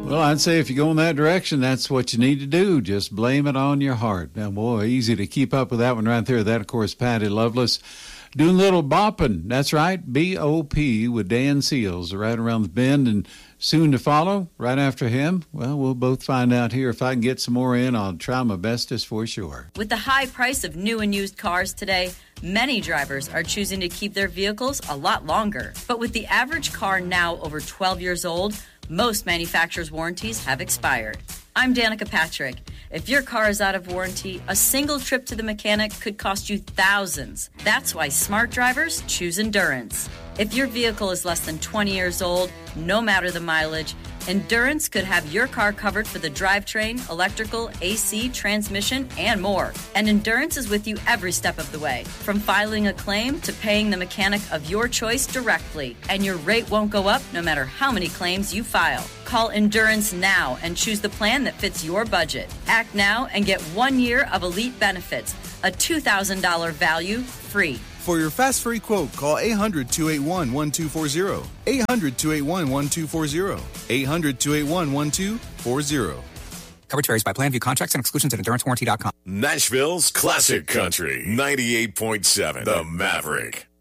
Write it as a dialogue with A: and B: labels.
A: Well, I'd say if you go in that direction, that's what you need to do. Just blame it on your heart. Now, boy, easy to keep up with that one right there. That, of course, Patty Loveless. Doing a little bopping. That's right, B.O.P. with Dan Seals right around the bend. And soon to follow, right after him, well, we'll both find out here. If I can get some more in, I'll try my bestest for sure.
B: With the high price of new and used cars today, many drivers are choosing to keep their vehicles a lot longer. But with the average car now over 12 years old, most manufacturers' warranties have expired. I'm Danica Patrick. If your car is out of warranty, a single trip to the mechanic could cost you thousands. That's why smart drivers choose Endurance. If your vehicle is less than 20 years old, no matter the mileage, Endurance could have your car covered for the drivetrain, electrical, AC, transmission, and more. And Endurance is with you every step of the way, from filing a claim to paying the mechanic of your choice directly. And your rate won't go up no matter how many claims you file. Call Endurance now and choose the plan that fits your budget. Act now and get 1 year of elite benefits, a $2,000 value free.
C: For your fast free quote, call 800-281-1240. 800-281-1240. 800-281-1240.
D: Coverage varies by plan. View contracts and exclusions at EnduranceWarranty.com.
E: Nashville's Classic Country 98.7 The Maverick.